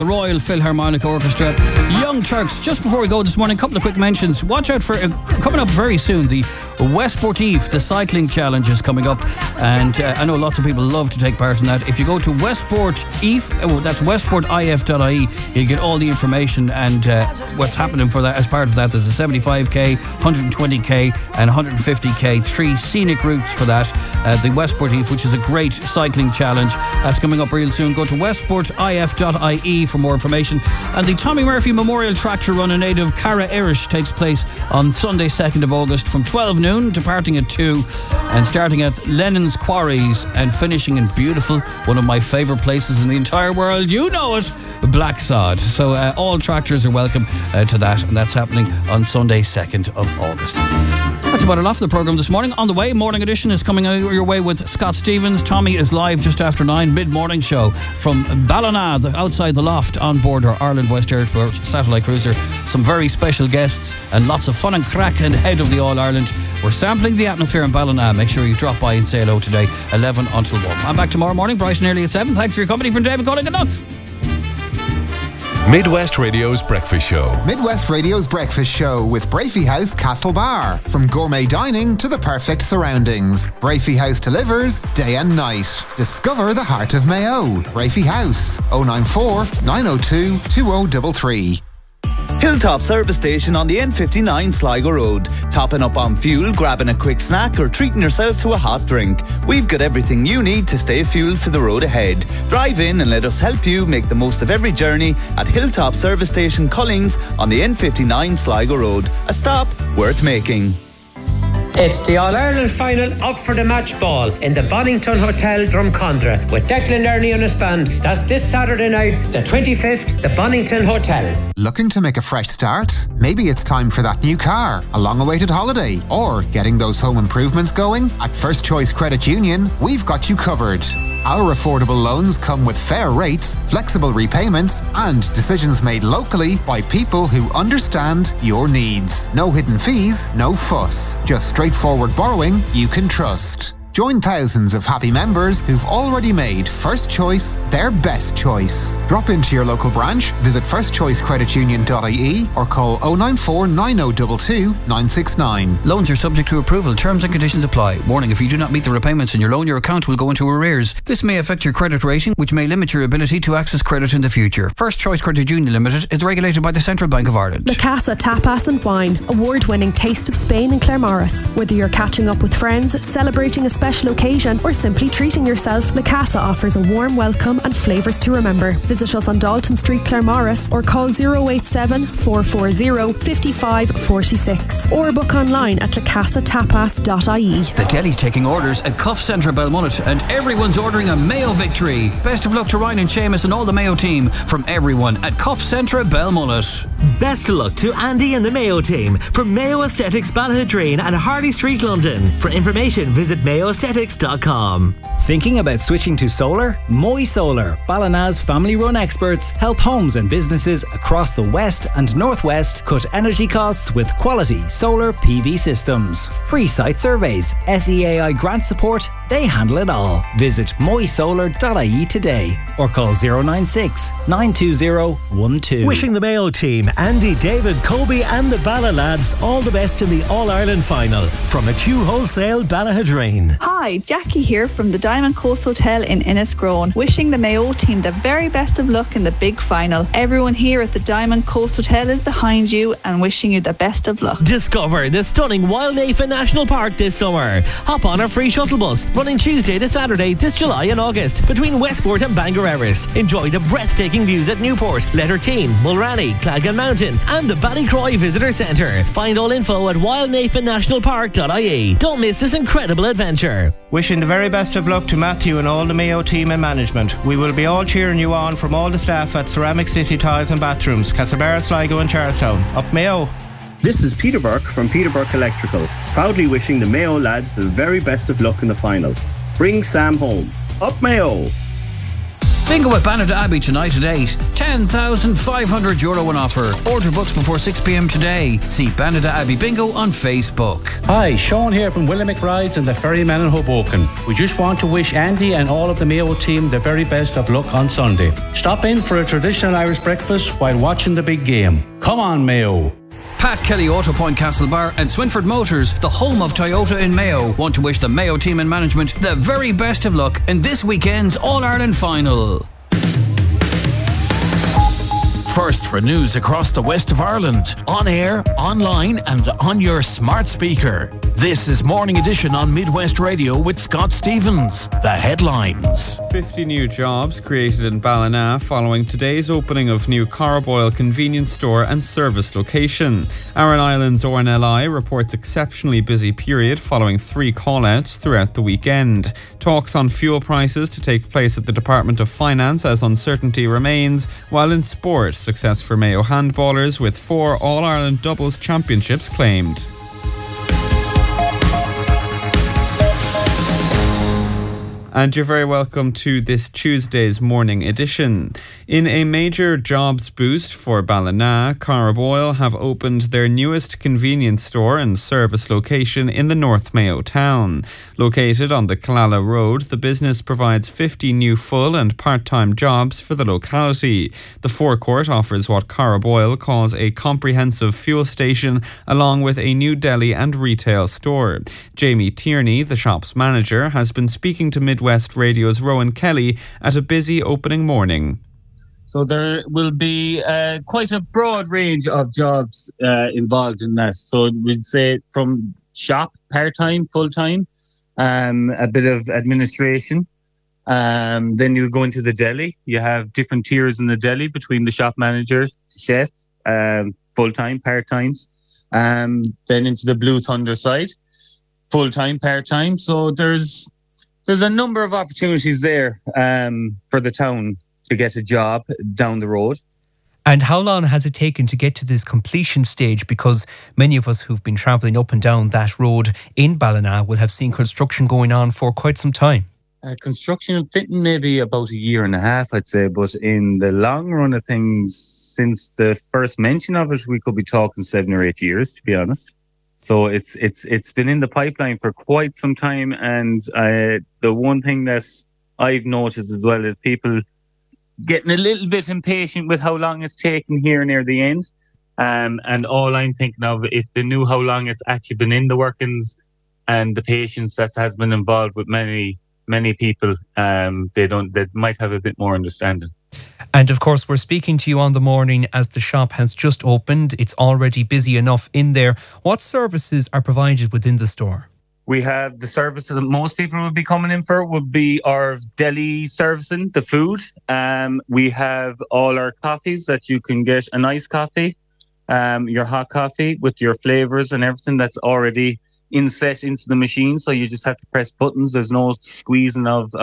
The Royal Philharmonic Orchestra, Young Turks. Just before we go this morning, a couple of quick mentions. Watch out for coming up very soon, the Westport Eve, the cycling challenge is coming up, and I know lots of people love to take part in that. If you go to Westport Eve, that's westportif.ie, you get all the information and what's happening for that. As part of that, there's a 75k, 120k and 150k, 3 scenic routes for that. The Westport Eve, which is a great cycling challenge, that's coming up real soon. Go to westportif.ie for more information. And the Tommy Murphy Memorial Tractor Run in native Cara Irish takes place on Sunday 2nd of August from 12 noon, departing at 2 and starting at Lennon's Quarries and finishing in beautiful, one of my favourite places in the entire world, you know it, Blacksod. So all tractors are welcome to that, and that's happening on Sunday 2nd of August. That's about enough for the programme this morning. On the way, Morning Edition is coming your way with Scott Stevens. Tommy is live just after 9, mid-morning show from Ballina, outside the loft, on board our Ireland West Airport satellite cruiser. Some very special guests and lots of fun and crack ahead of the All-Ireland. We're sampling the atmosphere in Ballina. Make sure you drop by and say hello today, 11 until 1. I'm back tomorrow morning, bright and early at 7. Thanks for your company. From David Cullen, good luck. Midwest Radio's Breakfast Show. Midwest Radio's Breakfast Show with Brafey House Castle Bar. From gourmet dining to the perfect surroundings, Brafey House delivers day and night. Discover the heart of Mayo. Brafey House, 094 902 2033. Hilltop Service Station on the N59 Sligo Road. Topping up on fuel, grabbing a quick snack or treating yourself to a hot drink. We've got everything you need to stay fueled for the road ahead. Drive in and let us help you make the most of every journey at Hilltop Service Station Cullings on the N59 Sligo Road. A stop worth making. It's the All-Ireland final up for the match ball in the Bonington Hotel, Drumcondra, with Declan Learney on his band. That's this Saturday night, the 25th, the Bonington Hotel. Looking to make a fresh start? Maybe it's time for that new car, a long-awaited holiday, or getting those home improvements going? At First Choice Credit Union, we've got you covered. Our affordable loans come with fair rates, flexible repayments, and decisions made locally by people who understand your needs. No hidden fees, no fuss. Just straightforward borrowing you can trust. Join thousands of happy members who've already made First Choice their best choice. Drop into your local branch, visit firstchoicecreditunion.ie or call 094 9022 969. Loans are subject to approval. Terms and conditions apply. Warning, if you do not meet the repayments in your loan, your account will go into arrears. This may affect your credit rating, which may limit your ability to access credit in the future. First Choice Credit Union Limited is regulated by the Central Bank of Ireland. La Casa Tapas and Wine, award-winning Taste of Spain in Claremorris. Whether you're catching up with friends, celebrating a special occasion, or simply treating yourself, La Casa offers a warm welcome and flavours to remember. Visit us on Dalton Street, Claremorris, or call 087 440 5546 or book online at lacasatapas.ie. The deli's taking orders at Cuff Centre Belmullet, and everyone's ordering a Mayo victory. Best of luck to Ryan and Seamus and all the Mayo team from everyone at Cuff Centre Belmullet. Best of luck to Andy and the Mayo team from Mayo Aesthetics Ballyhadreen and Harley Street, London. For information, visit mayoaesthetics.com. Thinking about switching to solar? Moy Solar, Ballina's family-run experts, help homes and businesses across the West and Northwest cut energy costs with quality solar PV systems. Free site surveys, SEAI grant support, they handle it all. Visit moysolar.ie today or call 096 920 12. Wishing the Mayo team, Andy, David, Kobe and the Balla lads all the best in the All-Ireland final from McHugh Wholesale, Ballyhadreen. Hi, Jackie here from the Diamond Coast Hotel in Enniscrone. Wishing the Mayo team the very best of luck in the big final. Everyone here at the Diamond Coast Hotel is behind you and wishing you the best of luck. Discover the stunning Wildnafa National Park this summer. Hop on our free shuttle bus running Tuesday to Saturday this July and August between Westport and Bangor Erris. Enjoy the breathtaking views at Newport, Letterteen, Mulranny, Clagan Mountain and the Ballycroy Visitor Centre. Find all info at wildnafaNationalPark.ie. Don't miss this incredible adventure. Wishing the very best of luck to Matthew and all the Mayo team and management. We will be all cheering you on from all the staff at Ceramic City Tiles and Bathrooms, Castlebar, Sligo and Charlestown. Up Mayo! This is Peter Burke from Peter Burke Electrical, proudly wishing the Mayo lads the very best of luck in the final. Bring Sam home. Up Mayo! Bingo at Bannada Abbey tonight at 8. €10,500 in offer. Order books before 6 p.m. today. See Bannada Abbey Bingo on Facebook. Hi, Sean here from Willamette Rides and the Ferryman in Hoboken. We just want to wish Andy and all of the Mayo team the very best of luck on Sunday. Stop in for a traditional Irish breakfast while watching the big game. Come on, Mayo. Pat Kelly Auto Point Castlebar and Swinford Motors, the home of Toyota in Mayo, want to wish the Mayo team and management the very best of luck in this weekend's All-Ireland final. First for news across the west of Ireland, on air, online and on your smart speaker. This is Morning Edition on Midwest Radio with Scott Stevens. The headlines. 50 new jobs created in Ballina following today's opening of new Carboyle convenience store and service location. Aran Island's RNLI reports exceptionally busy period following 3 call-outs throughout the weekend. Talks on fuel prices to take place at the Department of Finance as uncertainty remains, while in sport, success for Mayo handballers with 4 All-Ireland doubles championships claimed. And you're very welcome to this Tuesday's Morning Edition. In a major jobs boost for Ballina, Carboyle have opened their newest convenience store and service location in the North Mayo town. Located on the Killala Road, the business provides 50 new full and part-time jobs for the locality. The forecourt offers what Carboyle calls a comprehensive fuel station along with a new deli and retail store. Jamie Tierney, the shop's manager, has been speaking to Midwest Radio's Rowan Kelly at a busy opening morning. So there will be quite a broad range of jobs involved in that. So we'd say from shop, part-time, full-time, a bit of administration. Then you go into the deli. You have different tiers in the deli between the shop managers, chef, full-time, part-times. Then into the Blue Thunder side, full-time, part-time. So there's a number of opportunities there for the town to get a job down the road. And how long has it taken to get to this completion stage? Because many of us who've been travelling up and down that road in Ballina will have seen construction going on for quite some time. Construction and fitting maybe about a year and a half, I'd say. But in the long run of things, since the first mention of it, we could be talking 7 or 8 years, to be honest. So it's been in the pipeline for quite some time. And the one thing that I've noticed as well is people getting a little bit impatient with how long it's taken here near the end. And all I'm thinking of, if they knew how long it's actually been in the workings and the patience that has been involved with many people, they might have a bit more understanding. And of course, we're speaking to you on the morning as the shop has just opened. It's already busy enough in there. What services are provided within the store? We have the service that most people would be coming in for would be our deli servicing, the food. We have all our coffees that you can get, an iced coffee, your hot coffee with your flavours and everything that's already inset into the machine. So you just have to press buttons. There's no squeezing of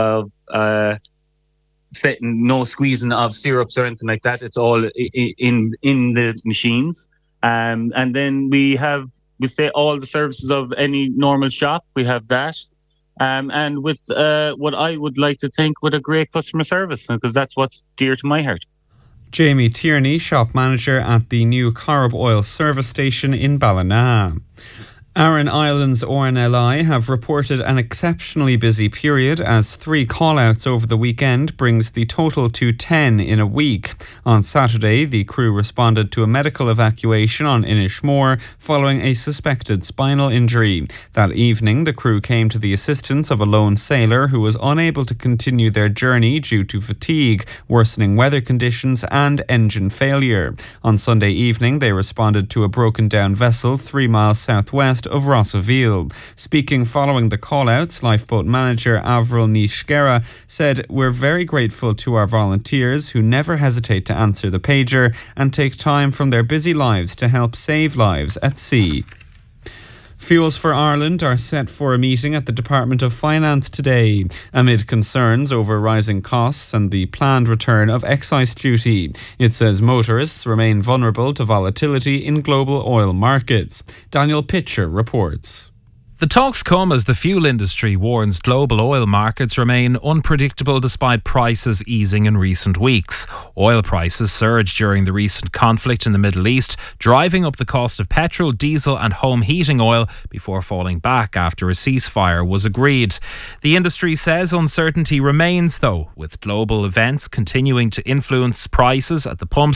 syrups or anything like that. It's all in the machines. And then we say all the services of any normal shop. We have that. And with what I would like to think with a great customer service, because that's what's dear to my heart. Jamie Tierney, shop manager at the new Carboyle service station in Ballina. Aran Island's RNLI have reported an exceptionally busy period as 3 call-outs over the weekend brings the total to 10 in a week. On Saturday, the crew responded to a medical evacuation on Inishmore following a suspected spinal injury. That evening, the crew came to the assistance of a lone sailor who was unable to continue their journey due to fatigue, worsening weather conditions and engine failure. On Sunday evening, they responded to a broken-down vessel 3 miles southwest of Rossaville. Speaking following the call-outs, lifeboat manager Avril Nishgera said, "We're very grateful to our volunteers who never hesitate to answer the pager and take time from their busy lives to help save lives at sea." Fuels for Ireland are set for a meeting at the Department of Finance today, amid concerns over rising costs and the planned return of excise duty. It says motorists remain vulnerable to volatility in global oil markets. Daniel Pitcher reports. The talks come as the fuel industry warns global oil markets remain unpredictable despite prices easing in recent weeks. Oil prices surged during the recent conflict in the Middle East, driving up the cost of petrol, diesel and home heating oil before falling back after a ceasefire was agreed. The industry says uncertainty remains though, with global events continuing to influence prices at the pumps